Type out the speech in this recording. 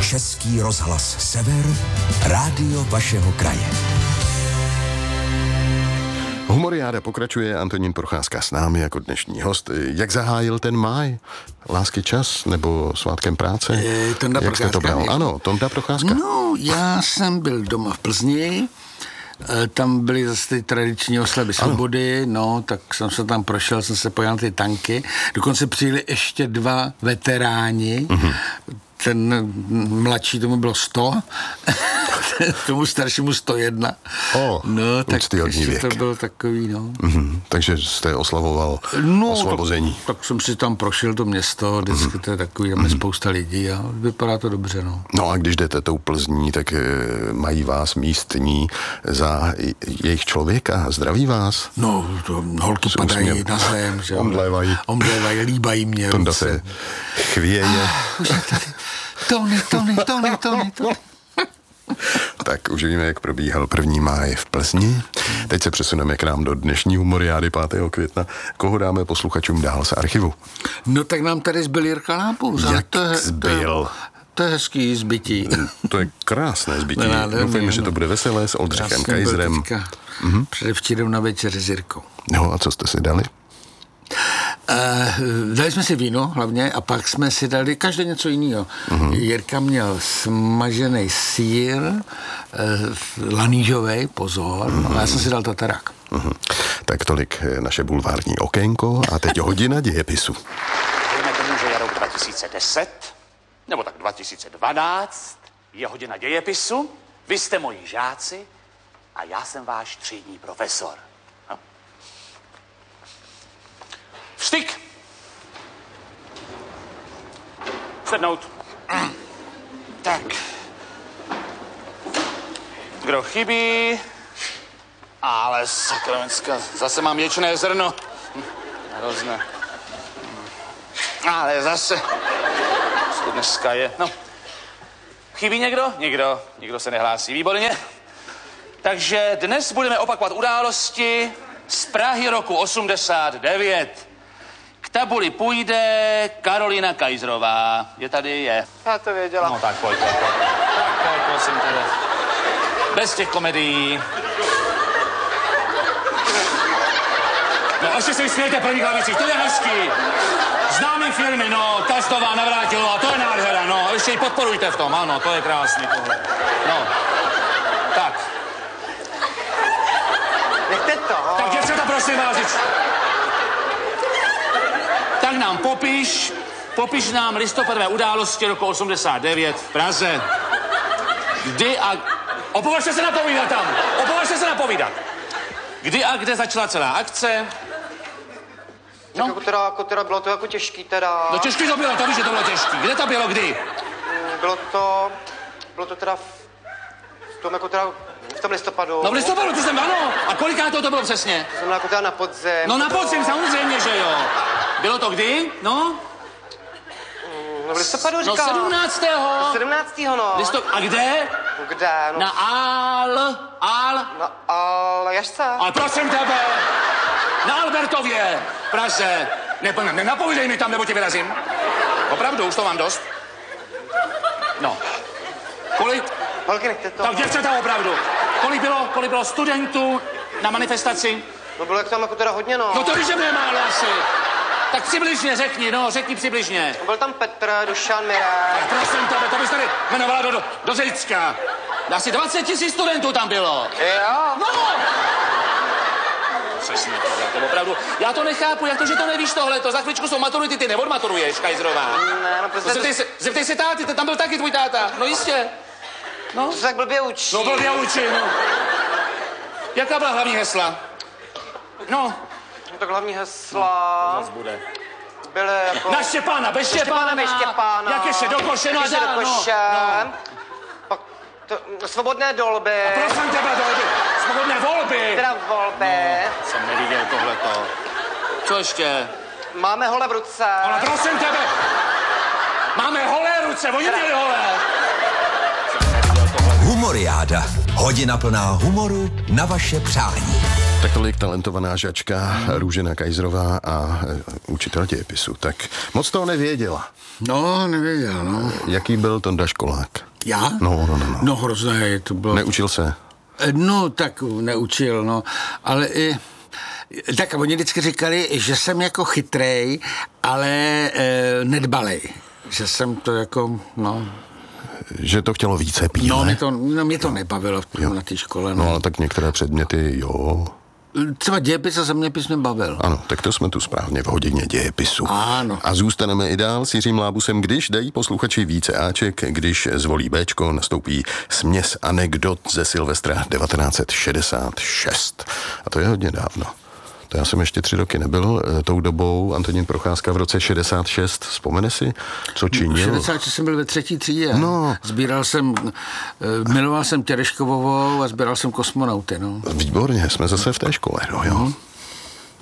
Český rozhlas Sever, rádio vašeho kraje. Humoriáda pokračuje, Antonín Procházka s námi jako dnešní host. Jak zahájil ten máj? Lásky čas nebo svátkem práce? Tonda Jak jste to bral? Ano, Tonda Procházka. No, já jsem byl doma v Plzni, tam byly zase ty tradiční oslavy svobody, no, tak jsem se tam prošel, jsem se pojel na ty tanky. Dokonce přijeli ještě 2 veteráni, ten mladší, tomu bylo 100, tomu staršímu 101. No, tak ještě to bylo takový, no. Takže jste oslavoval osvobození. Tak jsem si tam prošel to město, vždycky to je takový, tam je spousta lidí a vypadá to dobře, no. No a když jdete tou Plzní, tak mají vás místní za jejich člověka, zdraví vás? No, to holky padají na zem, že omdlévají, líbají mě. Tonda se chvěje. Tony. Tak už víme, jak probíhal 1. máj v Plzni. Teď se přesuneme k nám do dnešní humoriády 5. května. Koho dáme posluchačům dál z archivu? No tak nám tady zbyl Jirka Lápus. Jak zbyl? To je hezký zbytí. To je krásné zbytí. Doufejme, že to bude veselé s Oldřichem Kajzrem. Předevčírem na večeři s Jirkou. No a co jste si dali? Dali jsme si víno hlavně a pak jsme si dali každý něco jiného. Jirka měl smažený sýr, lanížovej, pozor, a já jsem si dal tatarák. Tak tolik naše bulvární okénko a teď hodina dějepisu. Dejme tomu, že je rok 2010, nebo tak 2012, je hodina dějepisu, vy jste moji žáci a já jsem váš třídní profesor. Vstyk! Sednout. Tak. Kdo chybí? Ale sakramenská, zase mám ječné zrno. Hrozné. Ale zase. Co dneska je? No. Chybí někdo? Nikdo se nehlásí. Výborně. Takže dnes budeme opakovat události z Prahy roku 89. K tabuli půjde Karolina Kajzrová. Je tady? Je. Já to věděla. No tak pojď. Tak pojď, prosím tebe. Bez těch komedií. No ještě se vysmějte první klavicích, to je hezký. Známý filmy, no, Kastová, Navrátilová, to je nádhera, no. Ještě ji podporujte v tom, ano, to je krásný tohle. No, tak. Nechte to. Tak děvčata, prosím vás, tak nám popiš nám listopadové události roku 89 v Praze. Kdy a... Opovažte se napovídat. Kdy a kde začala celá akce? No. Jako teda bylo to jako těžký teda. No těžký to bylo, to víš, že to bylo těžký. Kde to bylo, kdy? Bylo to teda v tom jako teda v tom listopadu. No v listopadu, to jsem, ano. A koliká to bylo přesně? To znamená jako teda na podzim. No na podzim, samozřejmě, že jo. Bylo to kdy? No? No v listopadu říkám. No 17. 17. no. A kde? Kde? No. Na Na Aljašce. Ale prosím tebe, na Albertově, v Praze. Nenapovídej mi tam, nebo tě vyrazím. Opravdu, už to mám dost. No. Kolik? Holky, nechte to. Tak děvčata, opravdu. Kolik bylo studentů na manifestaci? No bylo jak tam jako teda hodně, no. No to víš, že mě málo asi. Tak přibližně řekni přibližně. Byl tam Petr, Dušan, Mirek. Prosím tebe, to bys tady jmenovala do Řecka. Asi 20 000 studentů tam bylo. Jo. No! Přesně to opravdu. Já to nechápu, jak to, že to nevíš tohleto. Za chvíličku jsou maturity, ty neodmaturuješ, Kajzrová. Ne, no prostě... Zeptej se táty, tam byl taky tvůj táta. No jistě. No. To se tak blbě učí. No blbě učí, no. Jaká byla hlavní hesla? No. No tak hlavní hesla... To zase bude. Byly jako... Na Štěpána, bez Štěpána. Jak ještě do koše, no a dál, no. Pak svobodné dolby. A prosím tebe, dolby. Svobodné volby. Teda volby. No, jsem neviděl tohleto. Co ještě? Máme hole v ruce. Ale prosím tebe. Máme holé ruce, oni měli holé. Humoriáda. Hodina plná humoru na vaše přání. Tak tolik talentovaná žačka Růžena Kajzrová a učitel dějepisu. Tak moc toho nevěděla. No, nevěděl, no. Jaký byl Tonda školák? Já? No. No hrozné, to bylo... Neučil se? No, tak neučil, no. Ale i... Tak oni vždycky říkali, že jsem jako chytrej, ale nedbalej. Že jsem to jako, no... Že to chtělo více pít, No, mě to nebavilo na té škole. No, ale tak některé předměty, jo... Třeba dějepis a zeměpis mě bavil. Ano, tak to jsme tu správně v hodině dějepisu. Ano. A zůstaneme i dál s Jiřím Lábusem, když dají posluchači více Aček, když zvolí Bčko, nastoupí směs anekdot ze Silvestra 1966. A to je hodně dávno. To já jsem ještě 3 roky nebyl tou dobou. Antonín Procházka v roce 66. Vzpomene si, co činil? V 66 jsem byl ve 3. třídě. No. Miloval jsem Tereškovovou a sbíral jsem kosmonauty, no. Výborně, jsme zase v té škole, no jo.